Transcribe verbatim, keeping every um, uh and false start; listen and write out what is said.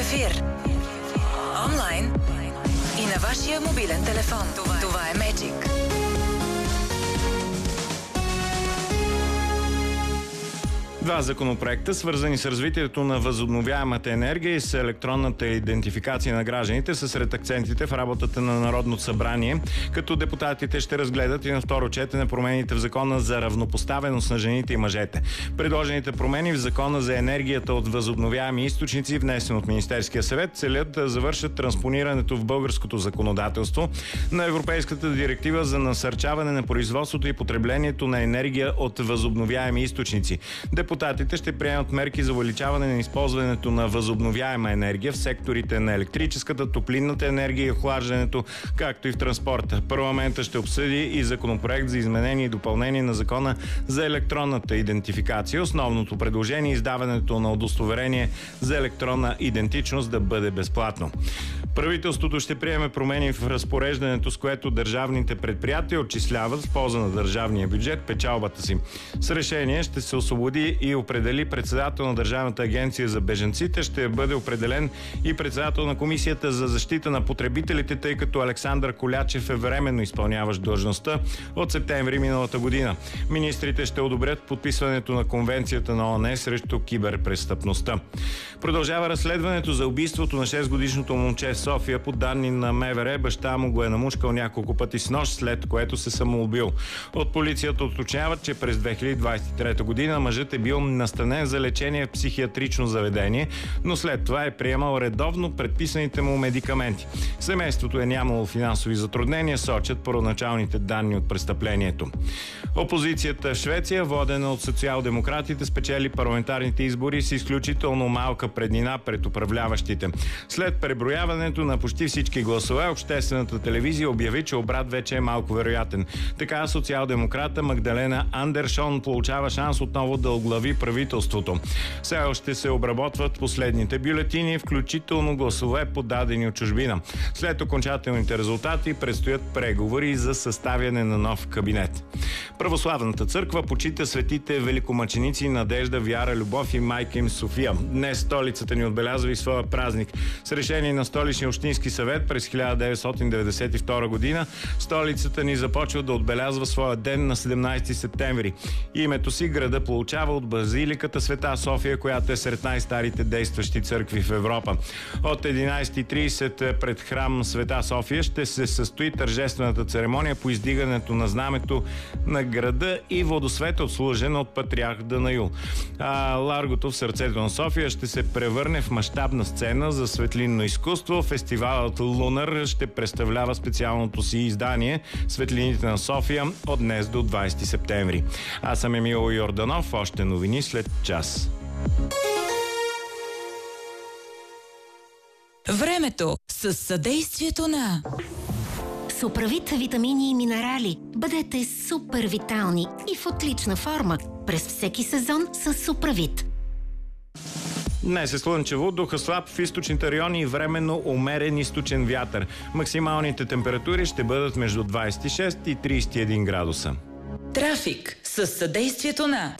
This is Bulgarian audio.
ефир. Онлайн и на вашия мобилен телефон. Това, Това е Magic. Два законопроекта, свързани с развитието на възобновяемата енергия и с електронната идентификация на гражданите, са сред акцентите в работата на Народното събрание, като депутатите ще разгледат и на второ четене промените в Закона за равнопоставеност на жените и мъжете. Предложените промени в Закона за енергията от възобновяеми източници, внесен от Министерския съвет, целят да завършат транспонирането в българското законодателство на Европейската директива за насърчаване на производството и потреблението на енергия от възобновяеми източници. Депутатите ще приемат мерки за увеличаване на използването на възобновяема енергия в секторите на електрическата, топлинната енергия и охлаждането, както и в транспорта. Парламентът ще обсъди и законопроект за изменение и допълнение на Закона за електронната идентификация. Основното предложение е издаването на удостоверение за електронна идентичност да бъде безплатно. Правителството ще приеме промени в разпореждането, с което държавните предприятия отчисляват в полза на държавния бюджет печалбата си. С решение ще се освободи и определи председател на Държавната агенция за бежанците. Ще бъде определен и председател на Комисията за защита на потребителите, тъй като Александър Колячев е временно изпълняващ длъжността от септември миналата година. Министрите ще одобрят подписването на Конвенцията на ООН срещу киберпрестъпността. Продължава разследването за убийството на шестгодишното момче в София. По данни на МВР, баща му го е намушкал няколко пъти с нож, след което се самоубил. От полицията уточняват, че през две хиляди двадесет и трета година мъжът е бил настанен за лечение в психиатрично заведение, но след това е приемал редовно предписаните му медикаменти. Семейството е нямало финансови затруднения, сочат първоначалните данни от престъплението. Опозицията в Швеция, водена от социал-демократите, спечели парламентарните избори с изключително малка преднина пред управляващите. След преброяването на почти всички гласове, обществената телевизия обяви, че обрат вече е малко вероятен. Така социал-демократа Магдалена Андершон получава шанс отново да оглави правителството. Все още се обработват последните бюлетини, включително гласове подадени от чужбина. След окончателните резултати предстоят преговори за съставяне на нов кабинет. Православната църква почита светите великомъченици Надежда, Вяра, Любов и майка им София. Днес столицата ни отбелязва и своя празник. С решение на Столичния общински съвет през хиляда деветстотин деветдесет и втора година столицата ни започва да отбелязва своя ден на седемнадесети септември. Името си града получава от базиликата Света София, която е сред най-старите действащи църкви в Европа. От единадесет и тридесет пред храм Света София ще се състои тържествената церемония по издигането на знамето на града и водосвет, отслужен от патриарх Данаил. А Ларгото в сърцето на София ще се превърне в мащабна сцена за светлинно изкуство. Фестивалът Лунар ще представлява специалното си издание Светлините на София от днес до двадесети септември. Аз съм Емил Йорданов. Още новини след час. Времето с съдействието на Суправит витамини и минерали. Бъдете супер витални и в отлична форма през всеки сезон с Суправит. Днес е слънчево, духа слаб в източните райони и временно умерен източен вятър. Максималните температури ще бъдат между двадесет и шест и тридесет и един градуса. Трафик с съдействието на